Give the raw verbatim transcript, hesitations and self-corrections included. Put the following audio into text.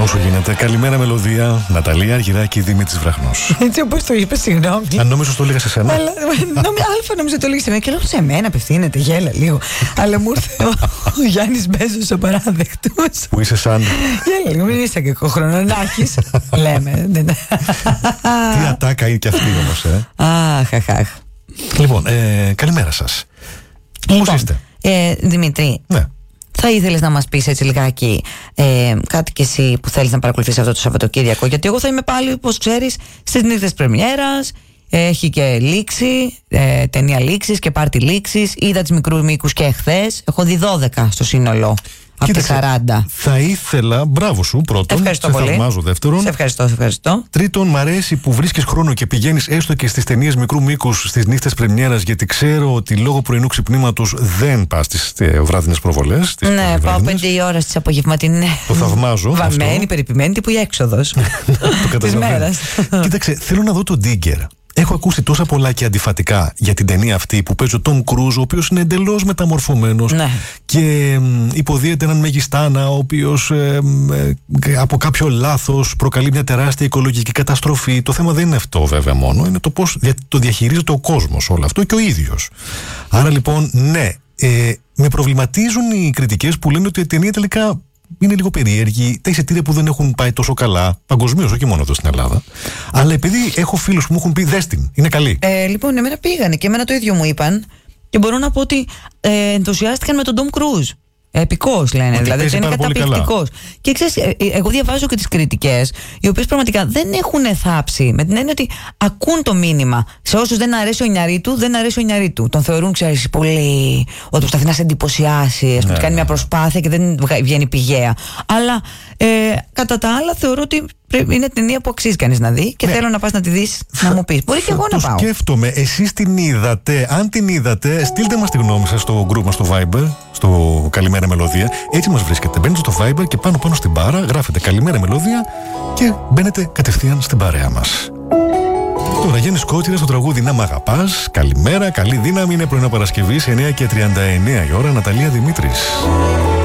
Όσο γίνεται. Καλημέρα, Μελωδία. Ναταλία Αργυράκη, Δημήτρης Βραχνός. Έτσι όπως το είπες, συγγνώμη. Αν νόμιζα το έλεγα σε σένα. Αλλά, Αλφα νόμιζα το έλεγα σε μένα και λέω σε μένα απευθύνεται, γέλα λίγο. Αλλά μου ήρθε ο, ο Γιάννης Μπέζος ο παράδεκτος. Που είσαι σαν. Γέλα λίγο, μην είσαι και χρόνο να έχεις. Λέμε. Τι ατάκα είναι κι αυτή όμως, ε. Αχ, αχ, αχ. Λοιπόν, ε, καλημέρα σας. Λοιπόν, πώς είστε? Ε, Δημήτρη. Ναι. Θα ήθελες να μας πεις έτσι λιγάκι ε, κάτι κι εσύ που θέλεις να παρακολουθείς αυτό το Σαββατοκύριακο? Γιατί εγώ θα είμαι πάλι, όπως ξέρεις, στις νύχτες πρεμιέρας. Έχει και λήξη, ε, ταινία λήξης και πάρτι λήξης. Είδα τις μικρού μήκους και εχθές. Έχω δει δώδεκα στο σύνολο. Από τις σαράντα. Θα ήθελα, μπράβο σου πρώτον. Ευχαριστώ σε πολύ. θαυμάζω δεύτερον. Σε ευχαριστώ, σε ευχαριστώ. Τρίτον, μ' αρέσει που βρίσκεις χρόνο και πηγαίνεις έστω και στις ταινίες μικρού μήκους στις νύχτες πρεμιέρας, γιατί ξέρω ότι λόγω πρωινού ξυπνήματος δεν πας στις ε, βράδυνες προβολές. Στις ναι, πάω πέντε η ώρα στις απογευματινές. Το θαυμάζω. Βαμμένη, περιποιημένη, τύπου η έξοδος της μέρας. Κοίταξε, θέλω να δω τον Digger. Έχω ακούσει τόσα πολλά και αντιφατικά για την ταινία αυτή που παίζει ο Τόμ Κρούζ, ο οποίος είναι εντελώς μεταμορφωμένος, ναι. και ε, υποδίεται έναν μεγιστάνα, ο οποίος ε, ε, από κάποιο λάθος προκαλεί μια τεράστια οικολογική καταστροφή. Το θέμα δεν είναι αυτό βέβαια μόνο, είναι το πώς το διαχειρίζεται ο κόσμος όλο αυτό και ο ίδιος. Άρα λοιπόν, ναι, ε, με προβληματίζουν οι κριτικές που λένε ότι η ταινία τελικά είναι λίγο περίεργη, τα εισιτήρια που δεν έχουν πάει τόσο καλά, παγκοσμίως, όχι μόνο εδώ στην Ελλάδα. Αλλά επειδή έχω φίλους που μου έχουν πει δες την, είναι καλή. Ε, λοιπόν, εμένα πήγανε και εμένα το ίδιο μου είπαν. Και μπορώ να πω ότι ε, ενθουσιάστηκαν με τον Τόμ Κρούζ. Επικός λένε, ότι δηλαδή είναι καταπληκτικός. Και ξέρεις, ε, ε, εγώ διαβάζω και τις κριτικές, οι οποίες πραγματικά δεν έχουν θάψει, με την έννοια ότι ακούν το μήνυμα. Σε όσους δεν αρέσει ο Ινιαρίτου, δεν αρέσει ο Ινιαρίτου. Τον θεωρούν, ξέρεις, πολύ. Ότι προσπαθεί να σε εντυπωσιάσει, ναι, ότι κάνει μια προσπάθεια και δεν βγαίνει πηγαία. Αλλά ε, κατά τα άλλα θεωρώ ότι είναι ταινία που αξίζει κανείς να δει και ναι. θέλω να πας να τη δεις, να μου πεις. Μπορεί και εγώ να πάω. Σκέφτομαι, εσείς την είδατε? Αν την είδατε, στείλτε μας τη γνώμη σας στο group μας στο Viber, στο Καλημέρα Μελωδία. Έτσι μας βρίσκεται. Μπαίνετε στο Viber και πάνω πάνω στην μπάρα γράφετε Καλημέρα Μελωδία και μπαίνετε κατευθείαν στην παρέα μας. Τώρα Γιάννης Κότσιρας στο τραγούδι «Να μ' αγαπάς». Καλημέρα, καλή δύναμη. Είναι πρωινά Παρασκευή, εννιά και τριάντα εννέα η ώρα. Ναταλία Δημήτρης.